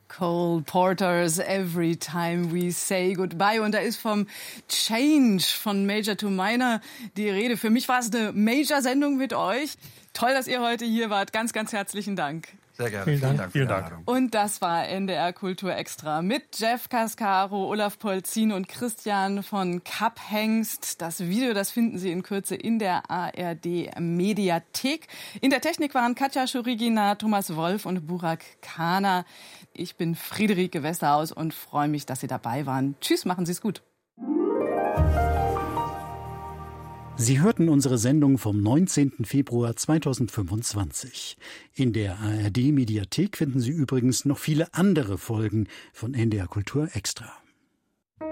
Cole Porter's Every Time We Say Goodbye. Und da ist vom Change von Major to Minor die Rede. Für mich war es eine Major-Sendung mit euch. Toll, dass ihr heute hier wart. Ganz, ganz herzlichen Dank. Sehr gerne. Vielen Dank. Und das war NDR Kultur Extra mit Jeff Cascaro, Olaf Polzin und Christian von Kapphengst. Das Video, das finden Sie in Kürze in der ARD Mediathek. In der Technik waren Katja Schurigina, Thomas Wolf und Burak Kana. Ich bin Friederike Westerhaus und freue mich, dass Sie dabei waren. Tschüss, machen Sie es gut. Sie hörten unsere Sendung vom 19. Februar 2025. In der ARD-Mediathek finden Sie übrigens noch viele andere Folgen von NDR Kultur Extra.